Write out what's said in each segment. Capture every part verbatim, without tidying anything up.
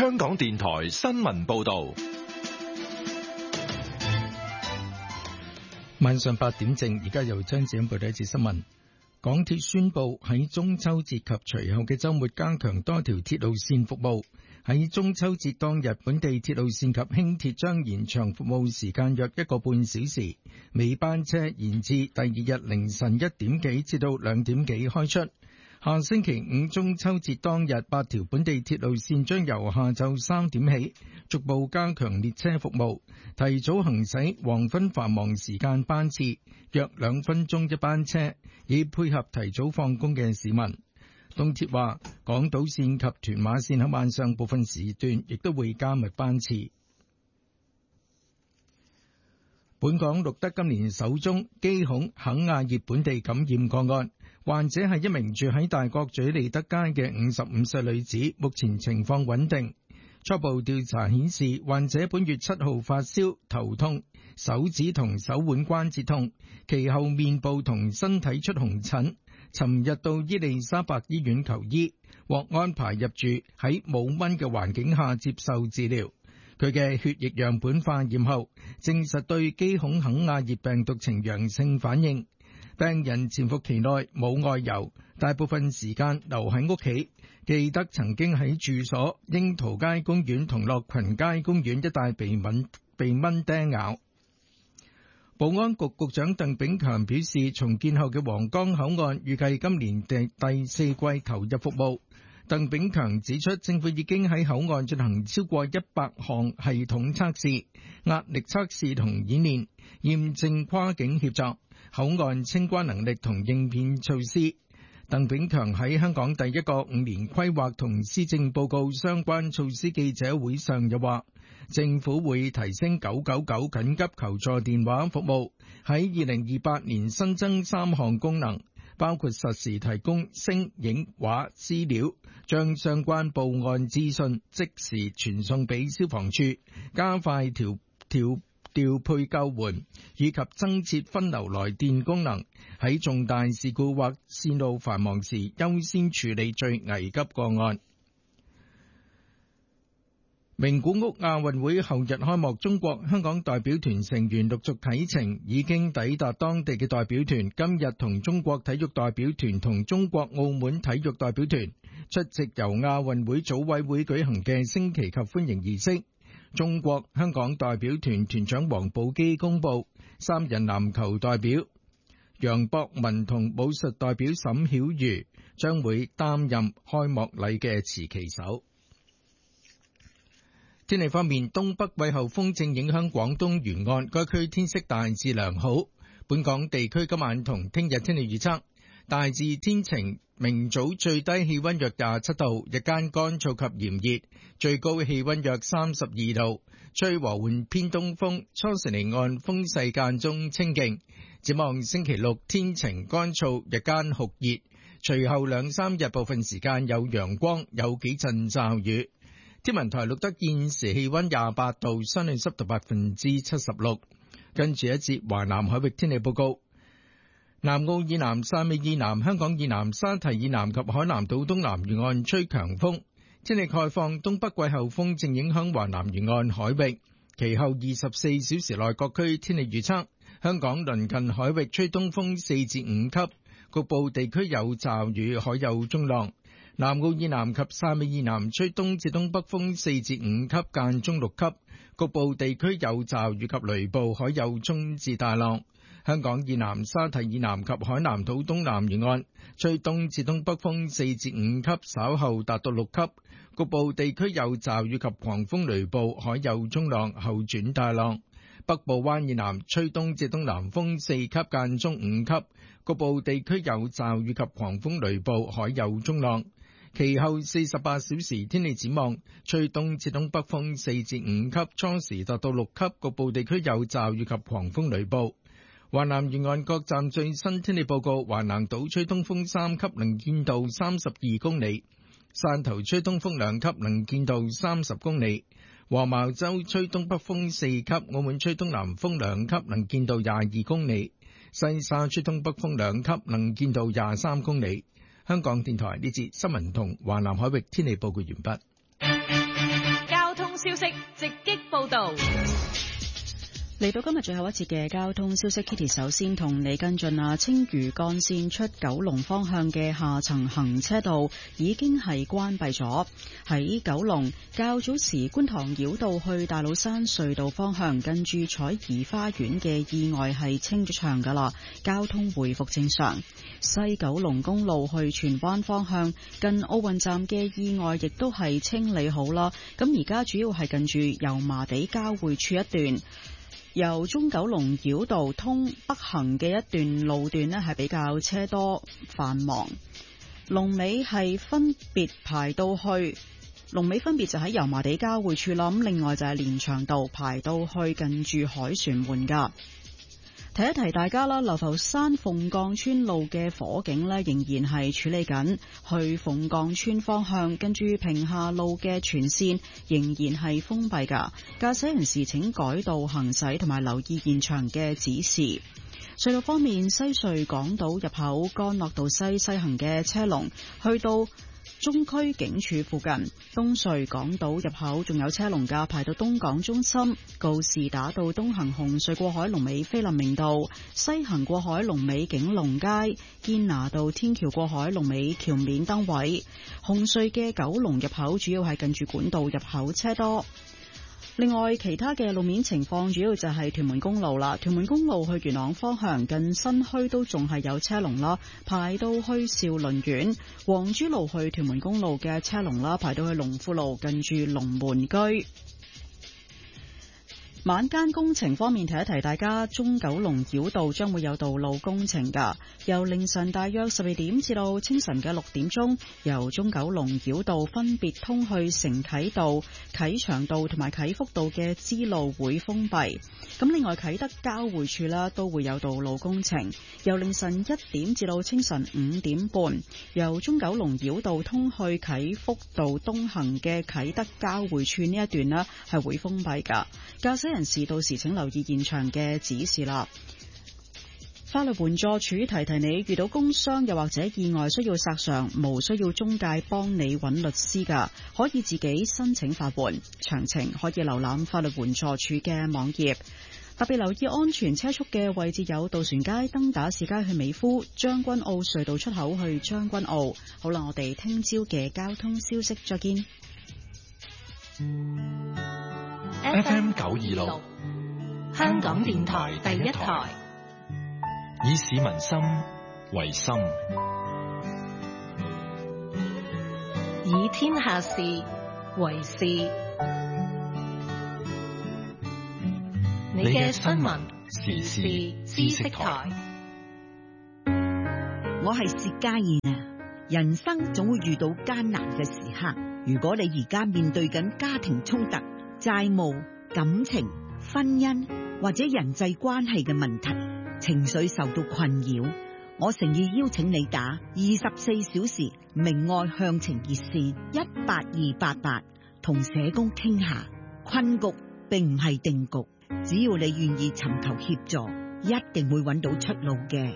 香港電台新聞報道。 晚上八點正，而家由張子欣報道一次新聞。港鐵宣布喺中秋節及隨後嘅週末加強多條鐵路線服務。喺中秋節當日，本地鐵路線及輕鐵將延長服務時間約一個半小時，尾班車延至第二日凌晨一點幾至到兩點幾開出。下星期五中秋節當日，八條本地鐵路線將由下晝三點起逐步加強列車服務，提早行駛黃昏繁忙時間班次，約兩分鐘一班車，以配合提早放工嘅市民。東鐵話，港島線及屯馬線喺晚上部分時段亦都會加密班次。本港錄得今年首宗基孔肯亞葉本地感染個案，患者係一名住喺大角咀利德街嘅五十五歲女子，目前情況穩定。初步調查顯示，患者本月七號發燒、頭痛、手指同手腕關節痛，其後面部同身體出紅疹，尋日到伊利沙伯醫院求醫，獲安排入住喺冇蚊嘅環境下接受治療。佢嘅血液樣本化驗後，證實對基孔肯亞葉病毒呈陽性反應。病人潛伏期內冇外遊，大部分時間留喺屋企。記得曾經喺住所櫻桃街公園同樂群街公園一帶被蚊被蚊叮咬。保安局局長鄧炳強表示，重建後嘅皇崗口岸預計今年第第四季投入服務。鄧炳強指出，政府已經喺口岸進行超過一百項系統測試、壓力測試同演練，驗證跨境協作、口岸清關能力同應變措施。鄧炳強喺香港第一個五年規劃同施政報告相關措施記者會上又話，政府會提升九九九緊急求助電話服務，喺二零二八年新增三項功能，包括實時提供聲影畫資料，將相關報案資訊即時傳送俾消防處，加快調調調配救援，以及增設分流來電功能，喺重大事故或線路繁忙時優先處理最危急個案。名古屋亞運會後日開幕，中國香港代表團成員陸續啟程，已經抵達當地嘅代表團今日同中國體育代表團同中國澳門體育代表團出席由亞運會組委會舉行嘅升旗及歡迎儀式。中國香港代表團團長王寶基公布，三人籃球代表楊博文同武術代表沈曉瑜將會擔任開幕禮嘅持旗手。天氣方面，東北季候風正影響廣東沿岸，該區天色大致良好。本港地區今晚同聽日天氣預測，大致天晴，明早最低氣溫約廿七度，日間乾燥及炎熱，最高氣溫約三十二度，吹和緩偏東風，初時離岸風勢間中清勁。展望星期六天晴乾燥，日間酷熱，隨後兩三日部分時間有陽光，有幾陣驟雨。天文台錄得現時氣溫廿八度，相對濕度百分之七十六。跟住一節華南海域天氣報告。南澳以南、汕尾以南、香港以南、沙堤以南及海南島東南沿岸吹強風。天氣概況，東北季候風正影響華南沿岸海域。其後二十四小時內各區天氣預測，香港鄰近海域吹東風四至五級，局部地區有驟雨，海有中浪。南澳以南及汕尾以南吹東至東北風四至五級，間中六級，局部地區有驟雨及雷暴，海有中至大浪。香港以南、沙堤以南及海南島東南沿岸吹東至東北風四至五級，稍後達到六級，局部地區有驟雨及狂風雷暴，海有中浪，後轉大浪。北部灣以南吹東至東南風四級，間中五級，局部地區有驟雨及狂風雷暴，海有中浪。其後四十八小時天氣展望，吹東至東北風四至五級，初時達到六級，局部地區有驟雨及狂風雷暴。華南沿岸各站最新天氣報告：華南島吹東風三級，能見度三十二公里；汕頭吹東風兩級，能見度三十公里；黃茅洲吹東北風四級，澳門吹東南風兩級，能見度廿二公里；西沙吹東北風兩級，能見度廿三公里。香港電台呢節新聞同華南海域天氣報告完畢。 消息直擊報道。 嚟到今日最後一節嘅交通消息 ，Kitty 首先同你跟進啊，青嶼幹線出九龍方向嘅下層行車道已經係關閉咗。喺九龍較早時觀塘繞道去大老山隧道方向，近住彩怡花園嘅意外係清咗場噶啦，交通回復正常。西九龍公路去荃灣方向，近奧運站嘅意外亦都係清理好啦。咁而家主要係近住油麻地交匯處一段。由中九龍繞道通北行嘅一段路段呢係比較車多繁忙，龍尾係分別排到去，龍尾分別就喺油麻地交匯處啦。咁另外就係連翔道排到去近住凱旋門噶。提一提大家啦，流浮山鳳降村路嘅火警呢仍然係處理緊，去鳳降村方向跟住屏廈路嘅全線仍然係封閉噶，駕駛人士請改道行駛同埋留意現場嘅指示。隧道方面，西隧港島入口干諾道西西行嘅車龍去到中區警署附近，東隧港島入口仲有車龍㗎，排到東港中心。告士打道東行紅隧過海龍尾菲林明道，西行過海龍尾景隆街，堅拿道天橋過海龍尾橋面燈位。紅隧嘅九龍入口主要係近住管道入口車多。另外，其他嘅路面情況主要就係屯門公路啦。屯門公路去元朗方向近新墟都仲係有車龍啦，排到去兆麟苑。黃珠路去屯門公路嘅車龍啦，排到去龍富路近住龍門居。晚間工程方面，提一提大家，中九龍繞道將會有道路工程㗎。由凌晨大約十二點至到清晨嘅六點鐘，由中九龍繞道分別通去承啟道、啟祥道同埋啟福道嘅支路會封閉。咁另外啟德交匯處啦都會有道路工程，由凌晨一點至到清晨五點半，由中九龍繞道通去啟福道東行嘅啟德交匯處呢一段呢係會封閉㗎。駕駛人士到時請留意現場嘅指示啦。法律援助署提提你，遇到工傷又或者意外需要索償，無需要中介幫你揾律師噶，可以自己申請法援。詳情可以瀏覽法律援助署嘅網頁。特別留意安全車速嘅位置有渡船街、登打士街去美孚、將軍澳隧道出口去將軍澳。好啦，我哋聽朝嘅交通消息再見。 F M 九二六， 香港電台第一台， 以市民心為心， 以天下事為事。你嘅新聞時事知識台， 我係薛家燕啊！人生總會遇到艱難嘅時刻，如果你而家面對緊家庭衝突、債務、感情、婚姻或者人際關係嘅問題，情緒受到困擾，我誠意邀請你打二十四小時明愛向晴熱線一八二八八，同社工傾下。困局並唔係定局，只要你願意尋求協助，一定會揾到出路嘅。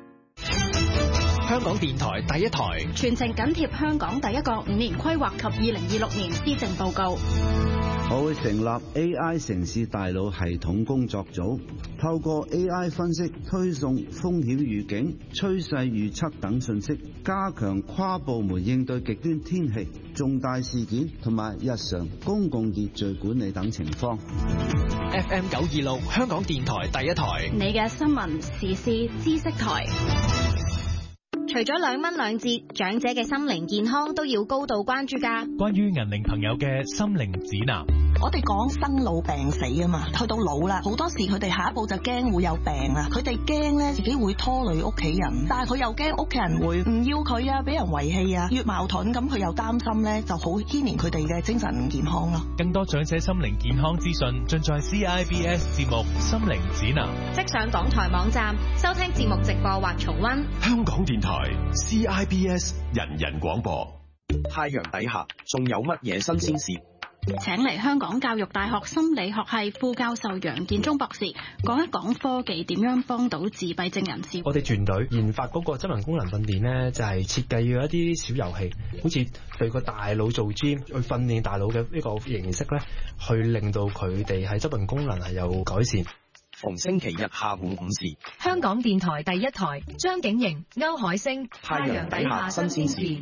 香港電台第一台， 全程緊貼香港第一個五年規劃及二零二六年施政報告。 我會成立 A I 城市大腦系統工作組，透過 A I 分析推送風險預警、趨勢預測等信息，加強跨部門應對極端天氣、重大事件同埋日常公共秩序管理等情況。 F M 九二六香港電台第一台， 你嘅新聞時事知識台。除咗兩蚊兩折，長者嘅心靈健康都要高度關注㗎。 關於銀齡朋友嘅心靈指南， 我哋講生老病死啊嘛，去到老啦，好多時佢哋下一步就驚會有病啦，佢哋驚咧自己會拖累屋企人，但係佢又驚屋企人會唔要佢啊，俾人遺棄啊，越矛盾咁佢又擔心咧，就好牽連佢哋嘅精神健康咯。 更多長者心靈健康資訊盡在 C I B S 節目《心靈指南》， 即上港台網站收聽節目直播或重溫。 香港電台 C I B S 人人廣播。 太陽底下仲有乜嘢新鮮事？ 請嚟香港教育大學心理學系副教授楊建忠博士講一講科技點樣幫到自閉症人士。 我哋團隊研發嗰個執行功能訓練呢，就係設計要一啲小遊戲，好似對個大腦做 gym 去訓練大腦嘅呢個形式咧，去令到佢哋喺執行功能係有改善。 逢星期日下午五時， 香港電台第一台，張景瑩、歐海星， 太陽底下新鮮事。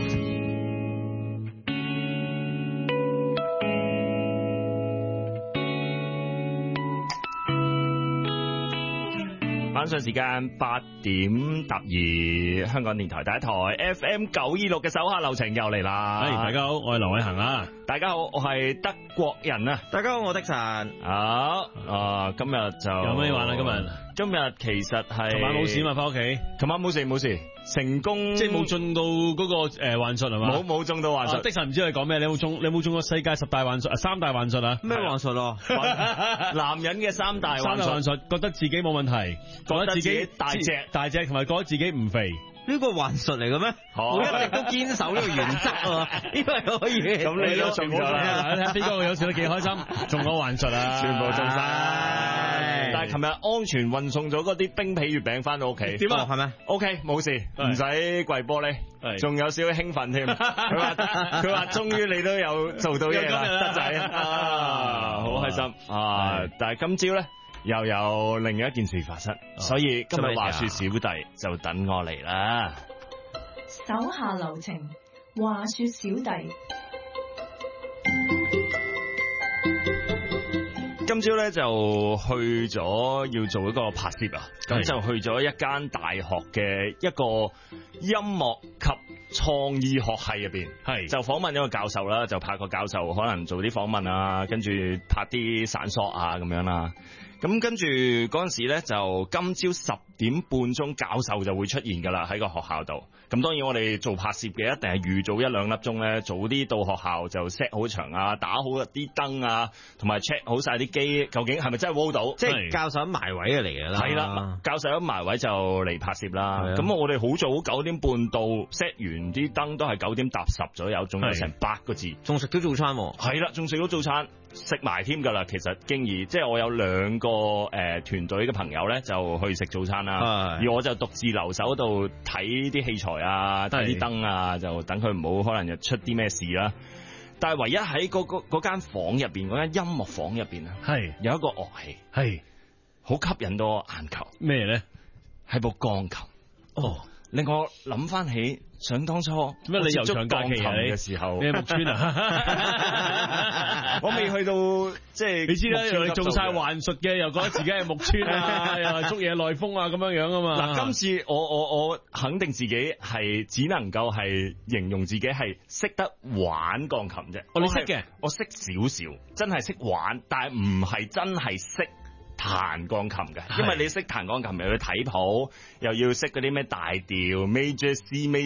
晚上時間八點踏二，香港電台第一台 F M 九二六嘅手下留情又嚟啦。 係，大家好，我係劉偉恒啊。 大家好，我係德國人啊。 大家好，我的神。 好啊，今日就有咩玩啊？今日今日其實係琴晚冇事嘛，翻屋企。 琴晚冇事冇事，成功即係冇中到嗰個誒幻術係嘛？ 冇冇中到幻術。 的神唔知你講咩？你有冇中？你有冇中過世界十大幻術啊？三大幻術啊？ 咩幻術咯？ 男人嘅三大三大幻術，覺得自己冇問題，覺得自己大隻大隻，同埋覺得自己唔肥。 呢個幻術嚟嘅咩？我一直都堅守呢個原則啊，呢個係可以。 咁你都中咗啦！ 睇下邊個有時都幾開心，中咗幻術啊！ 全部中晒。但係琴日安全運送咗嗰啲冰皮月餅翻到屋企。 點啊？係咩 ？OK， 冇事，唔使跪玻璃，仲有少少興奮添。佢話佢話終於你都有做到嘢啦，得仔啊，好開心啊！但係今朝咧，又有另一件事發生，哦、所以今日話說小弟就等我嚟啦。 手下留情，話說小弟。 今朝咧就去咗要做一個拍攝啊，咁就去咗一間大學嘅一個音樂及創意學系入邊，係就訪問一個教授啦，就拍個教授可能做啲訪問啊，跟住拍啲散索啊咁樣啦。咁跟住嗰陣時咧，就今朝十點半鐘教授就會出現㗎啦，喺個學校度。咁當然我哋做拍攝嘅一定係預早一兩粒鐘咧，早啲到學校就 set 好場啊，打好一啲燈啊，同埋 check 好晒啲機，究竟係咪真係 roll 到？ 即係教授埋位嘅嚟嘅啦。係啦， 教授一埋位就嚟拍攝啦。咁我哋好早九點半到 set 完啲燈都係九點搭十左右，仲有成八個字， 仲食咗早餐喎。 係啦，仲食咗早餐。食埋添㗎啦，其實經已即係我有兩個誒團隊嘅朋友咧，就去食早餐啦，而我就獨自留守度睇啲器材啊，睇啲燈啊，就等佢唔好可能又出啲咩事啦。但係唯一喺嗰嗰嗰間房入邊，嗰間音樂房入邊啊，係有一個樂器，係好吸引到我眼球。咩咧？係部鋼琴。哦。令我諗翻起想當初咩？你又長假期嘅時候， 你木村啊？ 我未去到即係你知啦，又你做晒幻術嘅，又覺得自己係木村啊，又係捉嘢內風啊咁樣樣啊嘛。 嗱，今次我我我肯定自己係只能夠係形容自己係識得玩鋼琴啫。 哦，你識嘅？ 我識少少，真係識玩，但係唔係真係識彈鋼琴嘅，因為你識彈鋼琴又要睇譜，又要識嗰啲咩大調 major C major。